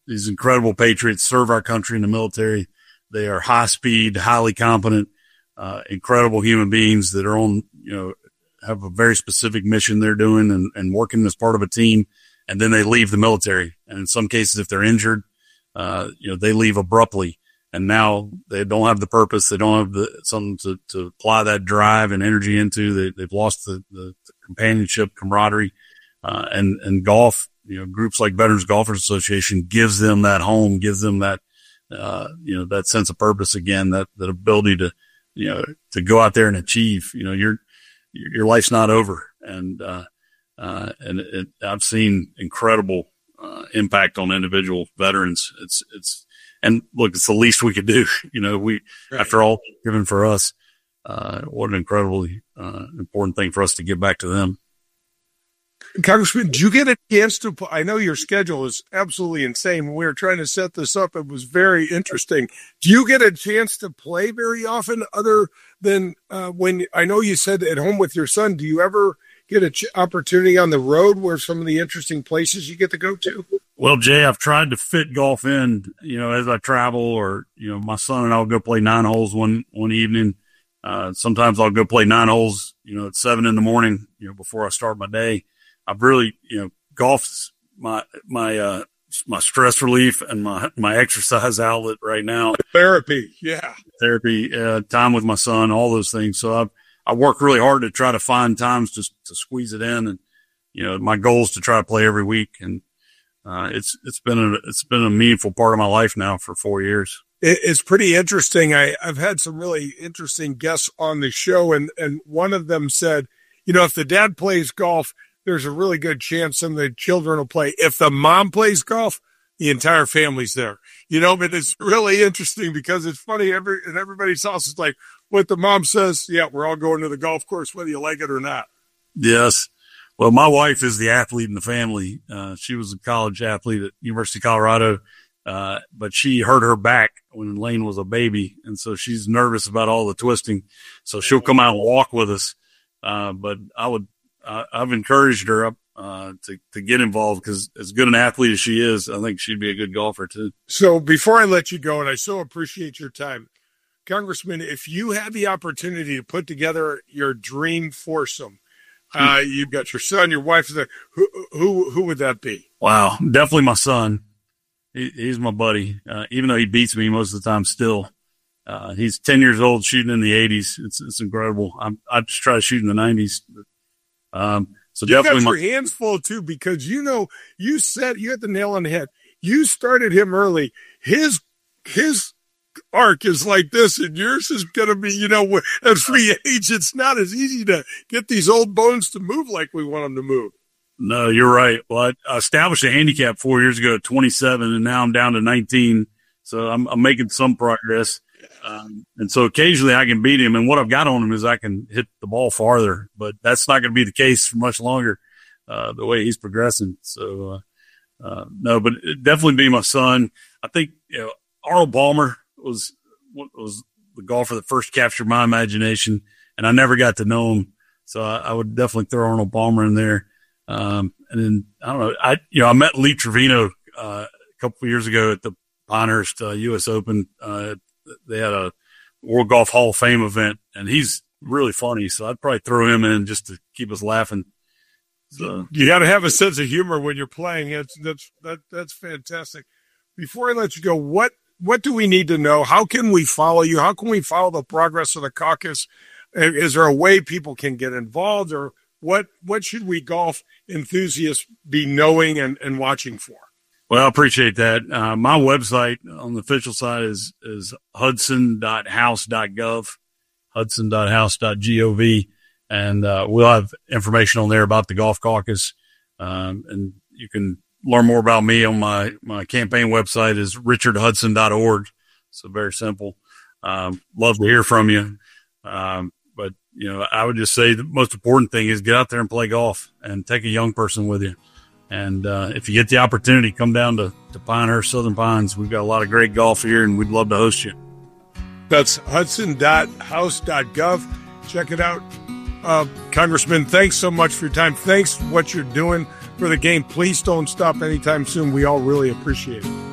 these incredible patriots serve our country in the military. They are high speed, highly competent, incredible human beings that are on, have a very specific mission they're doing and working as part of a team. And then they leave the military. And in some cases, if they're injured, they leave abruptly. And now they don't have the purpose. They don't have something to apply that drive and energy into. They've lost the companionship, camaraderie, and golf, groups like Veterans Golfers Association gives them that home, gives them that, that sense of purpose again, that ability to go out there and achieve, your life's not over. And I've seen incredible, impact on individual veterans. And look, it's the least we could do. Right. After all given for us, what an incredibly, important thing for us to give back to them. Congressman, did you get a chance to, I know your schedule is absolutely insane. When we were trying to set this up, it was very interesting. Do you get a chance to play very often other than, when I know you said at home with your son, do you ever get an opportunity on the road where some of the interesting places you get to go to? Well, Jay, I've tried to fit golf in, as I travel, or, my son and I'll go play 9 holes one evening. Sometimes I'll go play 9 holes, at 7 a.m, before I start my day. I've really, golf's my stress relief and my exercise outlet right now. Therapy. Yeah. Therapy, time with my son, all those things. So I work really hard to try to find times to squeeze it in. And, my goal is to try to play every week. And, it's been a meaningful part of my life now for 4 years. It's pretty interesting. I've had some really interesting guests on the show, and one of them said, if the dad plays golf, there's a really good chance some of the children will play. If the mom plays golf, the entire family's there. But it's really interesting because it's funny. In everybody's house is like what the mom says. Yeah, we're all going to the golf course, whether you like it or not. Yes. Well, my wife is the athlete in the family. She was a college athlete at University of Colorado. But she hurt her back when Lane was a baby. And so she's nervous about all the twisting. So she'll come out and walk with us. But I've encouraged her to get involved because as good an athlete as she is, I think she'd be a good golfer too. So before I let you go, and I so appreciate your time, Congressman, if you had the opportunity to put together your dream foursome, you've got your son, your wife, who would that be? Wow. Definitely my son. He's my buddy. Even though he beats me most of the time still. He's 10 years old shooting in the 80s. It's incredible. I just try to shoot in the 90s. So you definitely got your hands full too, because you hit the nail on the head. You started him early. His arc is like this, and yours is going to be, at free age, it's not as easy to get these old bones to move like we want them to move. No, you're right. Well, I established a handicap 4 years ago at 27, and now I'm down to 19. So I'm making some progress. And so occasionally I can beat him. And what I've got on him is I can hit the ball farther, but that's not going to be the case for much longer, the way he's progressing. So, no, but it'd definitely be my son. I think, Arnold Palmer was the golfer that first captured my imagination, and I never got to know him. So I would definitely throw Arnold Palmer in there. And then I don't know, I met Lee Trevino, a couple of years ago at the Pinehurst, US Open. They had a World Golf Hall of Fame event, and he's really funny. So I'd probably throw him in just to keep us laughing. So you got to have a sense of humor when you're playing. That's fantastic. Before I let you go, what do we need to know? How can we follow you? How can we follow the progress of the caucus? Is there a way people can get involved, or what should we golf enthusiasts be knowing and watching for? Well, I appreciate that. My website on the official side is hudson.house.gov, hudson.house.gov. And, we'll have information on there about the golf caucus. And you can learn more about me on my campaign website is richardhudson.org. So very simple. Love to hear from you. But I would just say the most important thing is get out there and play golf and take a young person with you. And if you get the opportunity, come down to Pinehurst, Southern Pines. We've got a lot of great golf here, and we'd love to host you. That's hudson.house.gov. Check it out. Congressman, thanks so much for your time. Thanks for what you're doing for the game. Please don't stop anytime soon. We all really appreciate it.